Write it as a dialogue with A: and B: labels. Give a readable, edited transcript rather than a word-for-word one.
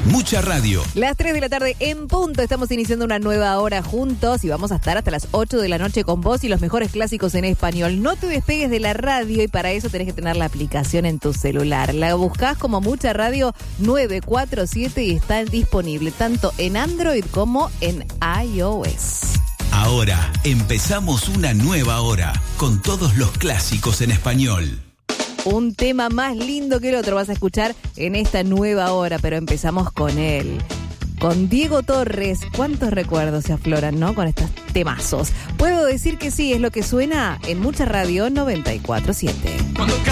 A: Mucha radio.
B: Las 3 de la tarde en punto. Estamos iniciando una nueva hora juntos y vamos a estar hasta las 8 de la noche con vos y los mejores clásicos en español. No te despegues de la radio y para eso tenés que tener la aplicación en tu celular. La buscás como Mucha Radio 947 y está disponible tanto en Android como en iOS.
A: Ahora empezamos una nueva hora con todos los clásicos en español.
B: Un tema más lindo que el otro vas a escuchar en esta nueva hora, pero empezamos con él. Con Diego Torres. ¿Cuántos recuerdos se afloran, no? Con estos temazos. Puedo decir que sí, es lo que suena en Mucha Radio 947.